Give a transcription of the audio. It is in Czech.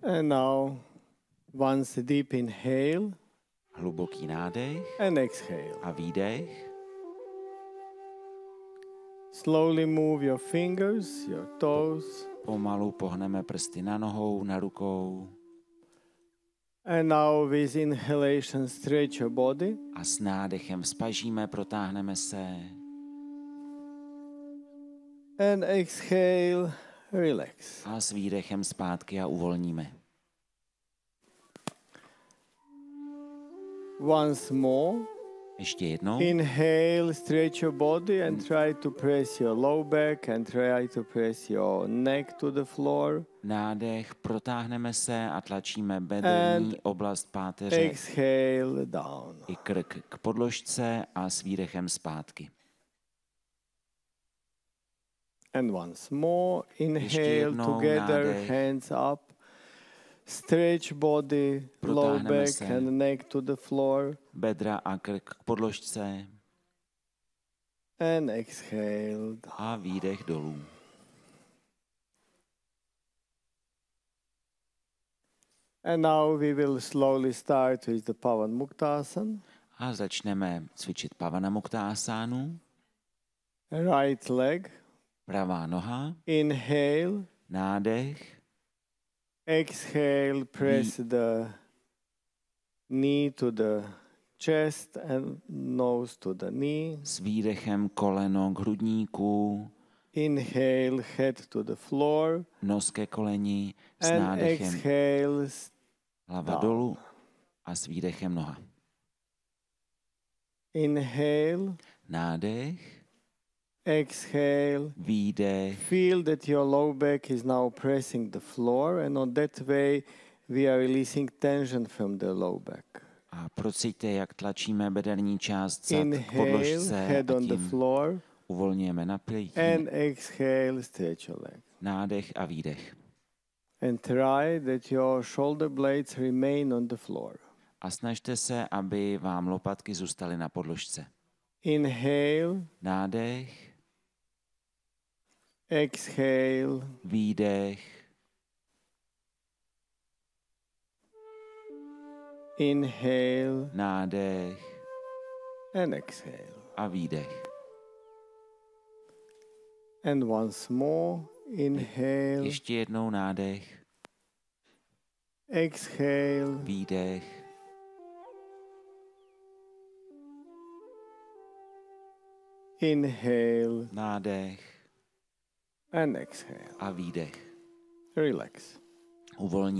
And now, once deep inhale Hluboký nádech and exhale. a výdech. Slowly move your fingers, your toes. Pomalu pohneme prsty na nohou, na rukou. And now with inhalation, stretch your body. A s nádechem vzpažíme, protáhneme se. And exhale, relax. A s výdechem zpátky a uvolníme. Once more. Ještě jednou. Inhale, stretch your body and try to press your low back and try to press your neck to the floor. Nádech, protáhneme se a tlačíme bedrní oblast páteře Exhale down. i krk k podložce a s výdechem zpátky. And once more, inhale together, nádech. hands up. Stretch body, low Protáhneme back se. and neck to the floor. Bedra a krk k podložce And exhale down. a výdech dolů. And now we will slowly start with the Pavan Muktasana. A začneme cvičit Pavanamuktásánu. Right leg. Pravá noha, Inhale. nádech, Exhale, press the knee to the chest and nose to the knee. s výdechem koleno k hrudníku, Inhale, head to the floor. nos ke koleni, s And nádechem exhale, hlava down. dolů a s výdechem noha. Inhale, Nádech, exhale. výdech, Feel that your low back is now pressing the floor, and on that way we are releasing tension from the low back. a procíťte, jak tlačíme bederní část zad k Inhale, podložce head a on the tím floor, uvolňujeme napětí. and exhale, stretch your leg. Nádech a výdech. And try that your shoulder blades remain on the floor. A snažte se, aby vám lopatky zůstaly na podložce. Inhale, Nádech, exhale, výdech, inhale, nádech and exhale. a výdech. And once more, inhale, Ještě jednou nádech, exhale, výdech, inhale, nádech and exhale. a výdech. Relax. Uvolní